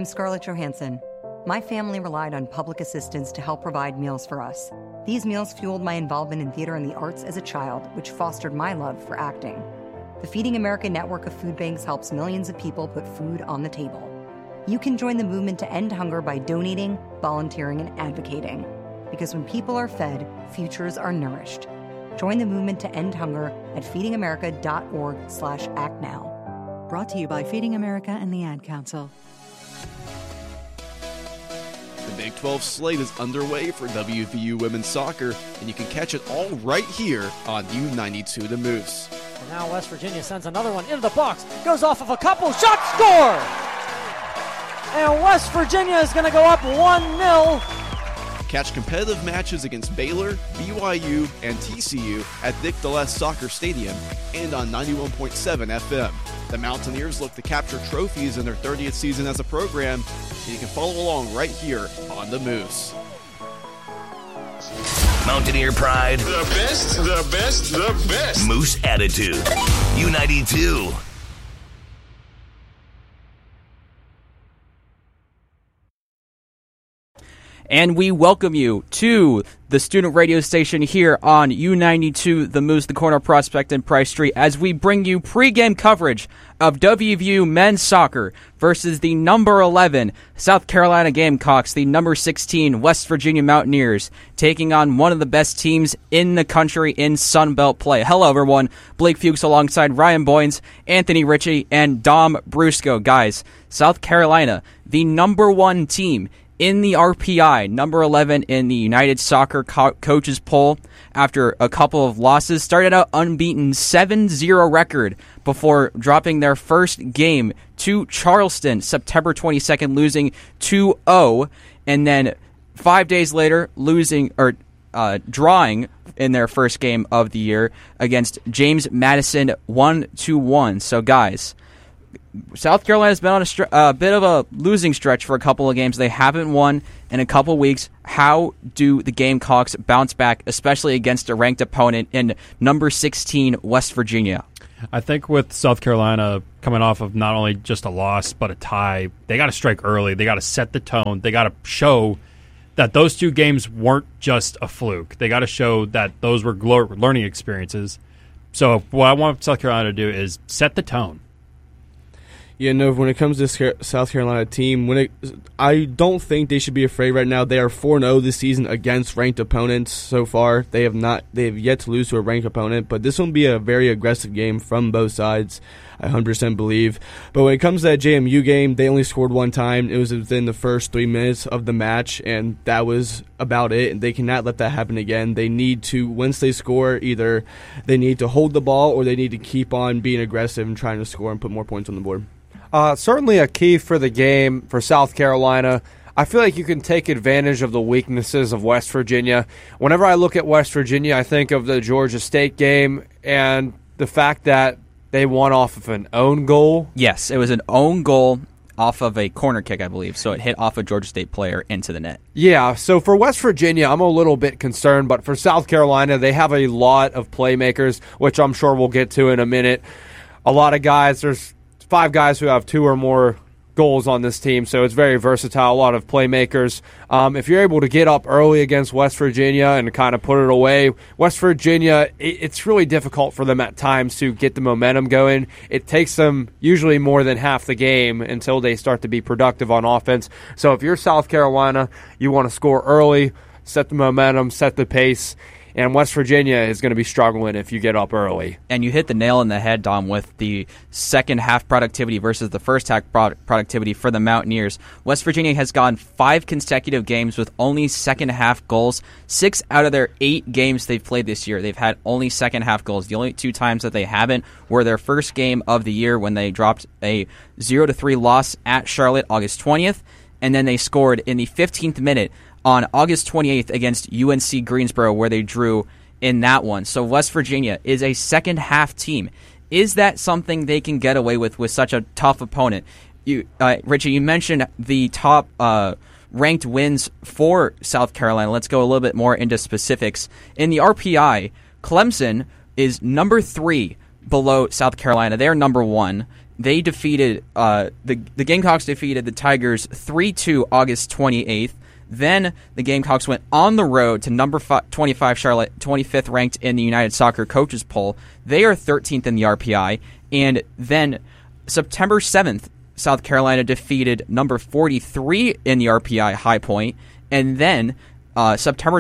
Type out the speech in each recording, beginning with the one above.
I'm Scarlett Johansson. My family relied on public assistance to help provide meals for us. These meals fueled my involvement in theater and the arts as a child, which fostered my love for acting. The Feeding America network of food banks helps millions of people put food on the table. You can join the movement to end hunger by donating, volunteering, and advocating. Because when people are fed, futures are nourished. Join the movement to end hunger at feedingamerica.org/actnow. Brought to you by Feeding America and the Ad Council. The Big 12 slate is underway for WVU women's soccer, and you can catch it all right here on U92 The Moose. And now West Virginia sends another one into the box, goes off of a couple, shot, score! And West Virginia is going to go up 1-0. Catch competitive matches against Baylor, BYU, and TCU at Nick DeLess Soccer Stadium and on 91.7 FM. The Mountaineers look to capture trophies in their 30th season as a program, and you can follow along right here on The Moose. Mountaineer pride. The best, the best, the best. Moose attitude. U92. And we welcome you to the student radio station here on U92, The Moose, the corner of Prospect and Price Street, as we bring you pregame coverage of WVU men's soccer versus the number 11 South Carolina Gamecocks, the number 16 West Virginia Mountaineers, taking on one of the best teams in the country in Sun Belt play. Hello, everyone. Blake Fuchs alongside Ryan Boynes, Anthony Ritchie, and Dom Brusco. Guys, South Carolina, the number 1 team in the RPI, number 11 in the United Soccer Coaches Poll, after a couple of losses, started out unbeaten 7-0 record before dropping their first game to Charleston September 22nd, losing 2-0, and then 5 days later drawing in their first game of the year against James Madison 1-1. So guys, South Carolina's been on a bit of a losing stretch for a couple of games. They haven't won in a couple of weeks. How do the Gamecocks bounce back, especially against a ranked opponent in number 16 West Virginia? I think with South Carolina coming off of not only just a loss but a tie, they got to strike early. They got to set the tone. They got to show that those two games weren't just a fluke. They got to show that those were learning experiences. So what I want South Carolina to do is set the tone. Yeah, no, when it comes to this South Carolina team, I don't think they should be afraid right now. They are 4-0 this season against ranked opponents so far. They have yet to lose to a ranked opponent, but this will be a very aggressive game from both sides, I 100% believe. But when it comes to that JMU game, they only scored one time. It was within the first 3 minutes of the match, and that was about it. And they cannot let that happen again. They need to, once they score, either they need to hold the ball or they need to keep on being aggressive and trying to score and put more points on the board. Certainly a key for the game for South Carolina. I feel like you can take advantage of the weaknesses of West Virginia. Whenever I look at West Virginia, I think of the Georgia State game and the fact that they won off of an own goal. Yes, it was an own goal off of a corner kick, I believe. So it hit off a Georgia State player into the net. Yeah, so for West Virginia, I'm a little bit concerned. But for South Carolina, they have a lot of playmakers, which I'm sure we'll get to in a minute. A lot of guys. There's 5 guys who have 2 or more goals on this team, so it's very versatile, a lot of playmakers. If you're able to get up early against West Virginia and kind of put it away, West Virginia, it's really difficult for them at times to get the momentum going. It takes them usually more than half the game until they start to be productive on offense. So if you're South Carolina, you want to score early, set the momentum, set the pace, and West Virginia is going to be struggling if you get up early. And you hit the nail on the head, Dom, with the second half productivity versus the first half productivity for the Mountaineers. West Virginia has gone 5 consecutive games with only second half goals. 6 out of their 8 games they've played this year, they've had only second half goals. The only 2 times that they haven't were their first game of the year when they dropped a 0-3 loss at Charlotte August 20th, and then they scored in the 15th minute on August 28th against UNC Greensboro, where they drew in that one. So West Virginia is a second-half team. Is that something they can get away with such a tough opponent? Richie, you mentioned the top ranked wins for South Carolina. Let's go a little bit more into specifics. In the RPI, Clemson is number 3 below South Carolina. They're number 1. they defeated the Gamecocks defeated the Tigers 3-2 August 28th. Then the Gamecocks went on the road to number 25 Charlotte, 25th ranked in the United Soccer Coaches Poll. They are 13th in the RPI. And then September 7th, South Carolina defeated number 43 in the RPI, High Point. And then September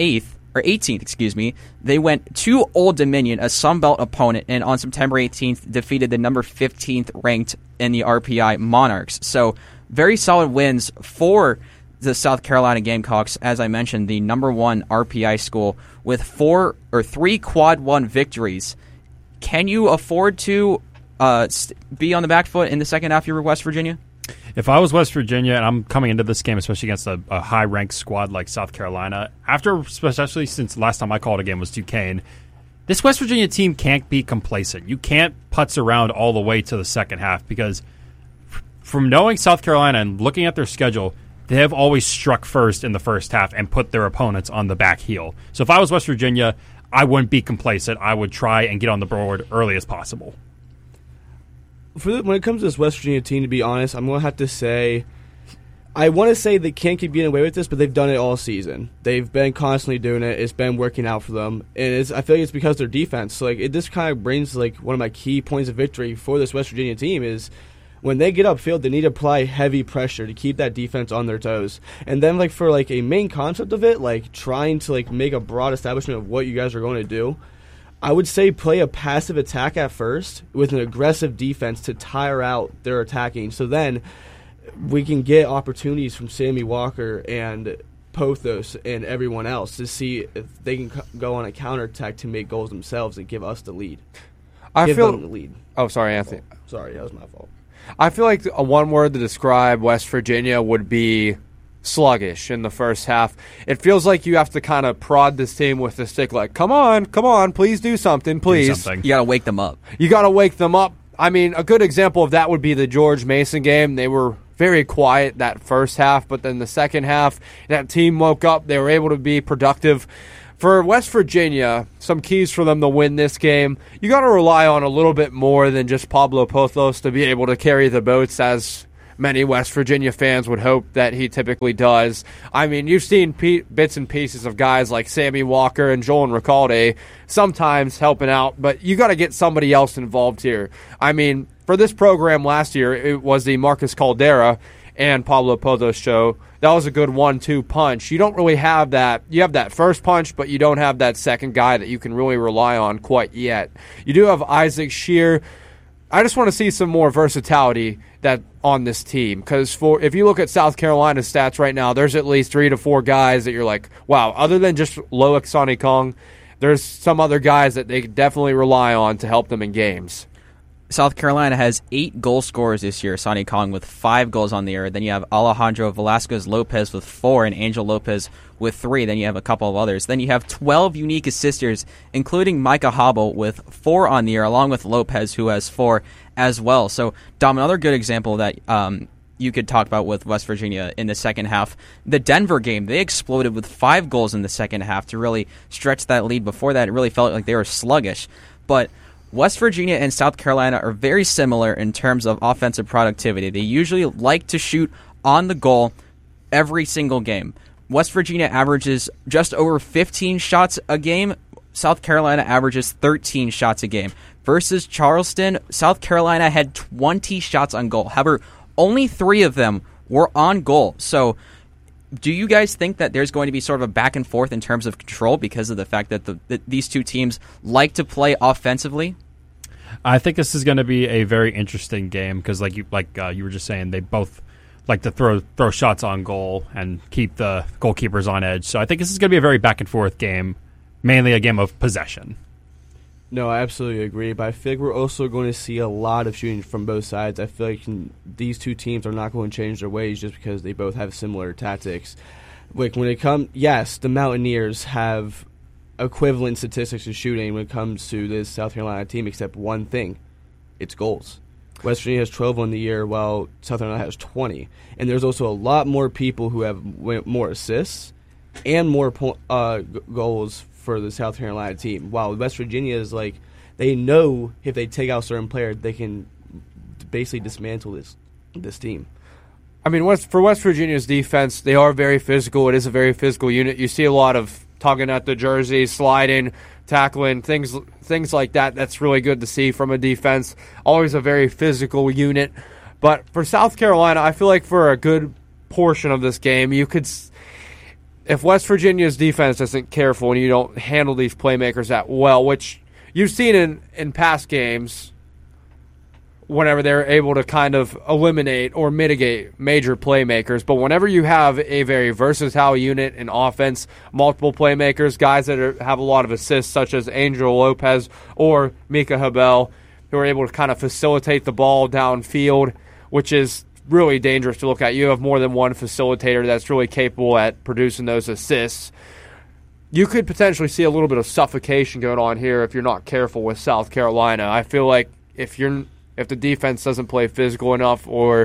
18th, they went to Old Dominion, a Sunbelt opponent, and on September 18th defeated the number 15th ranked in the RPI Monarchs. So very solid wins for the South Carolina Gamecocks, as I mentioned, the number 1 RPI school with 3 quad 1 victories. Can you afford to be on the back foot in the second half of West Virginia? If I was West Virginia and I'm coming into this game, especially against a high-ranked squad like South Carolina, especially since last time I called a game was Duquesne, this West Virginia team can't be complacent. You can't putz around all the way to the second half because from knowing South Carolina and looking at their schedule, they have always struck first in the first half and put their opponents on the back heel. So if I was West Virginia, I wouldn't be complacent. I would try and get on the board early as possible. When it comes to this West Virginia team, to be honest, I'm going to have to say, I want to say they can't keep getting away with this, but they've done it all season. They've been constantly doing it. It's been working out for them. And I feel like it's because of their defense. So this kind of brings one of my key points of victory for this West Virginia team is when they get upfield, they need to apply heavy pressure to keep that defense on their toes. And then for a main concept of it, trying to make a broad establishment of what you guys are going to do, I would say play a passive attack at first with an aggressive defense to tire out their attacking. So then we can get opportunities from Sammy Walker and Pothos and everyone else to see if they can go on a counterattack to make goals themselves and give us the lead. Give them the lead. Oh, sorry, Anthony. Oh, sorry, that was my fault. I feel like one word to describe West Virginia would be sluggish in the first half. It feels like you have to kind of prod this team with the stick come on, please do something, please. You got to wake them up. You got to wake them up. I mean, a good example of that would be the George Mason game. They were very quiet that first half, but then the second half, that team woke up. They were able to be productive. For West Virginia, some keys for them to win this game, you got to rely on a little bit more than just Pablo Pothos to be able to carry the boats, as many West Virginia fans would hope that he typically does. I mean, you've seen bits and pieces of guys like Sammy Walker and Joel Recalde sometimes helping out, but you got to get somebody else involved here. I mean, for this program last year, it was the Marcus Caldera and Pablo Pothos show. That was a good 1-2 punch. You don't really have that. You have that first punch, but you don't have that second guy that you can really rely on quite yet. You do have Isaac Shear. I just want to see some more versatility on this team, because if you look at South Carolina's stats right now, there's at least 3 to 4 guys that you're like, wow, other than just Loic Sonny Kong, there's some other guys that they definitely rely on to help them in games. South Carolina has 8 goal scorers this year, Sonny Kong with 5 goals on the year. Then you have Alejandro Velasquez Lopez with 4 and Angel Lopez with 3. Then you have a couple of others. Then you have 12 unique assisters, including Micah Hobble with 4 on the year, along with Lopez, who has 4 as well. So, Dom, another good example that you could talk about with West Virginia in the second half. The Denver game, they exploded with 5 goals in the second half to really stretch that lead. Before that, it really felt like they were sluggish. But West Virginia and South Carolina are very similar in terms of offensive productivity. They usually like to shoot on the goal every single game. West Virginia averages just over 15 shots a game. South Carolina averages 13 shots a game. Versus Charleston, South Carolina had 20 shots on goal. However, only 3 of them were on goal. So do you guys think that there's going to be sort of a back and forth in terms of control because of the fact that these two teams like to play offensively? I think this is going to be a very interesting game because, like you were just saying, they both like to throw shots on goal and keep the goalkeepers on edge. So I think this is going to be a very back and forth game, mainly a game of possession. No, I absolutely agree, but I feel like we're also going to see a lot of shooting from both sides. I feel like these two teams are not going to change their ways just because they both have similar tactics. Like when it comes, yes, the Mountaineers have equivalent statistics of shooting when it comes to this South Carolina team, except one thing: it's goals. West Virginia has 12 on the year, while South Carolina has 20. And there's also a lot more people who have more assists and more goals for the South Carolina team. While West Virginia is like, they know if they take out certain players, they can basically dismantle this team. I mean, for West Virginia's defense, they are very physical. It is a very physical unit. You see a lot of tugging at the jersey, sliding, tackling, things like that. That's really good to see from a defense. Always a very physical unit. But for South Carolina, I feel like for a good portion of this game, if West Virginia's defense isn't careful and you don't handle these playmakers that well, which you've seen in past games, whenever they're able to kind of eliminate or mitigate major playmakers. But whenever you have a very versatile unit in offense, multiple playmakers, guys that have a lot of assists, such as Angel Lopez or Mika Habel, who are able to kind of facilitate the ball downfield, which is really dangerous to look at. You have more than one facilitator that's really capable at producing those assists. You could potentially see a little bit of suffocation going on here if you're not careful with South Carolina. I feel like if the defense doesn't play physical enough, or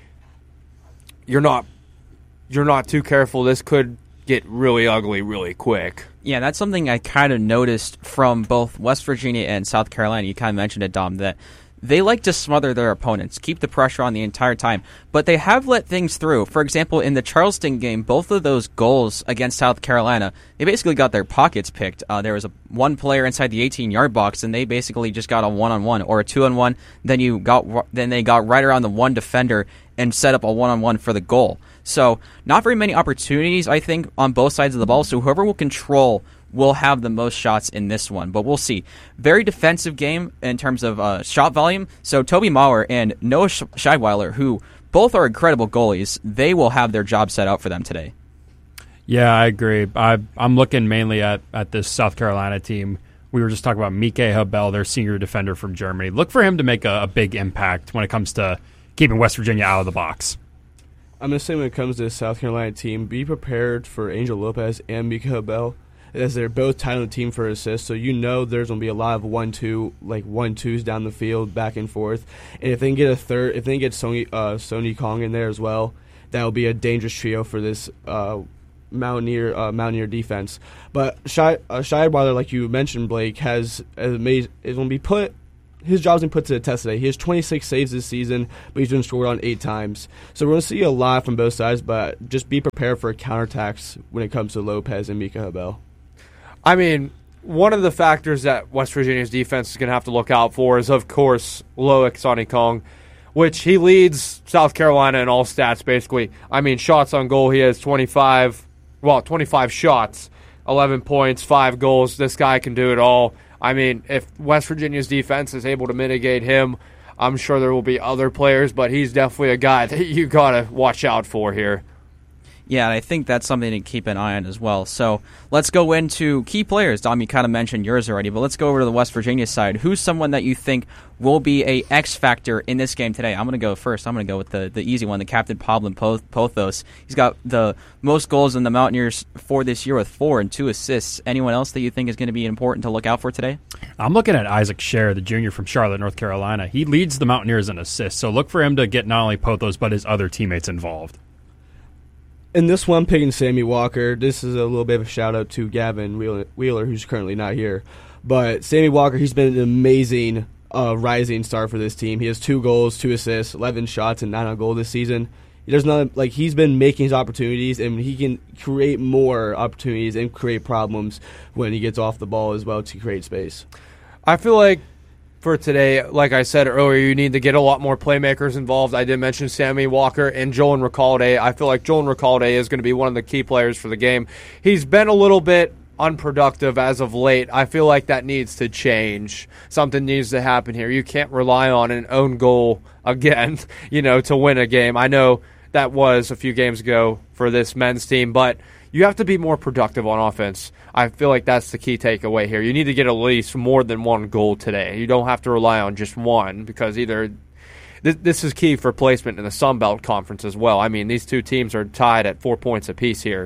you're not too careful, this could get really ugly really quick. Yeah, that's something I kind of noticed from both West Virginia and South Carolina. You kind of mentioned it, Dom, that they like to smother their opponents, keep the pressure on the entire time, but they have let things through. For example, in the Charleston game, both of those goals against South Carolina, they basically got their pockets picked. There was one player inside the 18-yard box, and they basically just got a one-on-one or a two-on-one. Then they got right around the one defender and set up a one-on-one for the goal. So not very many opportunities, I think, on both sides of the ball. So whoever will control will have the most shots in this one, but we'll see. Very defensive game in terms of shot volume. So Toby Maurer and Noah Scheidweiler, who both are incredible goalies, they will have their job set out for them today. Yeah, I agree. I'm looking mainly at this South Carolina team. We were just talking about Mika Habel, their senior defender from Germany. Look for him to make a big impact when it comes to keeping West Virginia out of the box. I'm going to say when it comes to the South Carolina team, be prepared for Angel Lopez and Mika Habel, as they're both tied on the team for assists, so you know there's going to be a lot of 1-2s down the field, back and forth. And if they can get a third, if they can get Sonny Kong in there as well, that will be a dangerous trio for this Mountaineer defense. But Scheidweiler, like you mentioned, Blake, is going to be put. His job's been put to the test today. He has 26 saves this season, but he's been scored on 8 times. So we're going to see a lot from both sides, but just be prepared for counterattacks when it comes to Lopez and Mika Habel. I mean, one of the factors that West Virginia's defense is going to have to look out for is, of course, Loic Sonny Kong, which he leads South Carolina in all stats, basically. I mean, shots on goal, he has 25 shots, 11 points, 5 goals. This guy can do it all. I mean, if West Virginia's defense is able to mitigate him, I'm sure there will be other players, but he's definitely a guy that you got to watch out for here. Yeah, and I think that's something to keep an eye on as well. So let's go into key players. Dom, you kind of mentioned yours already, but let's go over to the West Virginia side. Who's someone that you think will be a X factor in this game today? I'm going to go first. I'm going to go with the easy one, the captain, Pablo Pothos. He's got the most goals in the Mountaineers for this year with 4 and 2 assists. Anyone else that you think is going to be important to look out for today? I'm looking at Isaac Scher, the junior from Charlotte, North Carolina. He leads the Mountaineers in assists, so look for him to get not only Pothos but his other teammates involved. In this one, I'm picking Sammy Walker. This is a little bit of a shout-out to Gavin Wheeler, who's currently not here. But Sammy Walker, he's been an amazing rising star for this team. He has 2 goals, 2 assists, 11 shots, and 9 on goal this season. He's been making his opportunities, and he can create more opportunities and create problems when he gets off the ball as well to create space. I feel like for today, like I said earlier, you need to get a lot more playmakers involved. I did mention Sammy Walker and Joel Recalde. I feel like Joel Recalde is going to be one of the key players for the game. He's been a little bit unproductive as of late. I feel like that needs to change. Something needs to happen here. You can't rely on an own goal again, to win a game. I know that was a few games ago for this men's team, but you have to be more productive on offense. I feel like that's the key takeaway here. You need to get at least more than 1 goal today. You don't have to rely on just one, because this is key for placement in the Sun Belt Conference as well. I mean, these 2 teams are tied at 4 points apiece here.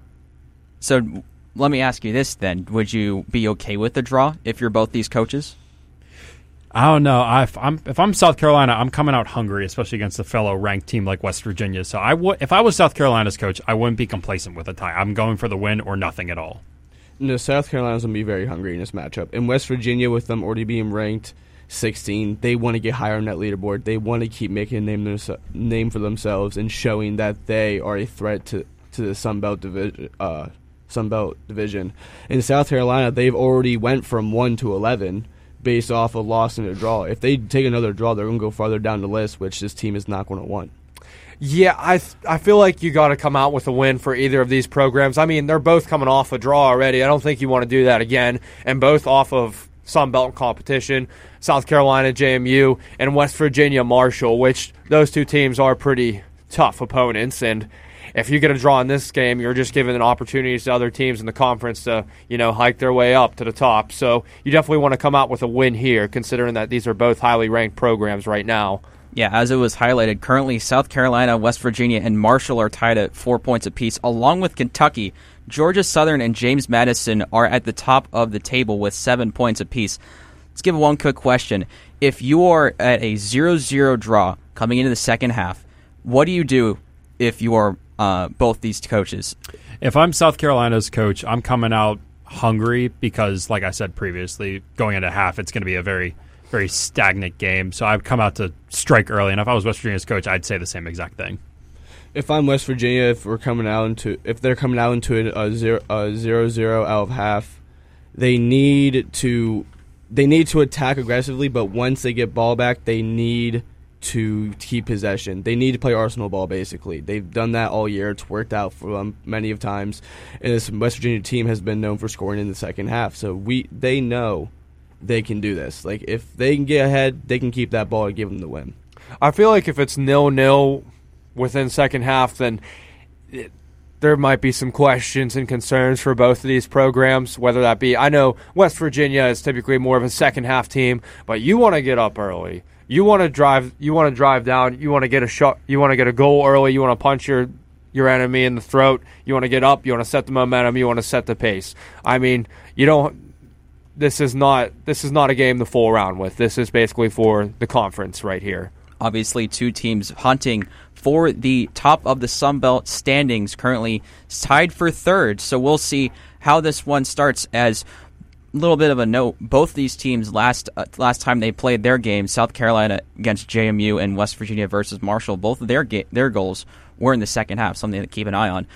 So let me ask you this then. Would you be okay with the draw if you're both these coaches? I don't know. If I'm South Carolina, I'm coming out hungry, especially against a fellow ranked team like West Virginia. So if I was South Carolina's coach, I wouldn't be complacent with a tie. I'm going for the win or nothing at all. No, South Carolina's going to be very hungry in this matchup. In West Virginia, with them already being ranked 16. They want to get higher on that leaderboard. They want to keep making a name for themselves and showing that they are a threat to the Sun Belt division. In South Carolina, they've already went from 1 to 11 based off a loss and a draw. If they take another draw, they're going to go farther down the list, which this team is not going to want. Yeah, I feel like you got to come out with a win for either of these programs. I mean, they're both coming off a draw already. I don't think you want to do that again, and both off of Sun Belt competition. South Carolina, JMU, and West Virginia, Marshall, which those two teams are pretty tough opponents. And if you get a draw in this game, you're just giving an opportunities to other teams in the conference to, hike their way up to the top. So you definitely want to come out with a win here, considering that these are both highly ranked programs right now. Yeah, as it was highlighted, currently South Carolina, West Virginia, and Marshall are tied at 4 points apiece, along with Kentucky. Georgia Southern and James Madison are at the top of the table with 7 points apiece. Let's give one quick question. If you are at a 0-0 draw coming into the second half, what do you do if you are both these coaches? If I'm South Carolina's coach, I'm coming out hungry because, like I said previously, going into half, it's going to be a very, very stagnant game. So I've come out to strike early, and if I was West Virginia's coach, I'd say the same exact thing. If I'm West Virginia, if they're coming out into a 0-0 out of half, they need to attack aggressively. But once they get ball back, they need to keep possession. They need to play Arsenal ball. Basically, they've done that all year. It's worked out for them many of times, and this West Virginia team has been known for scoring in the second half. So they know they can do this. Like, if they can get ahead, they can keep that ball and give them the win. I feel like if it's 0-0 within second half, then there might be some questions and concerns for both of these programs, whether that be, I know West Virginia is typically more of a second half team, but you want to get up early. You want to drive down, you want to get a shot, you want to get a goal early, you want to punch your enemy in the throat, you want to get up, you want to set the momentum, you want to set the pace. I mean, this is not a game to fool around with. This is basically for the conference right here. Obviously, two teams hunting for the top of the Sun Belt standings, currently tied for third. So we'll see how this one starts. As a little bit of a note, both these teams last time they played their game, South Carolina against JMU and West Virginia versus Marshall, both of their goals were in the second half, something to keep an eye on.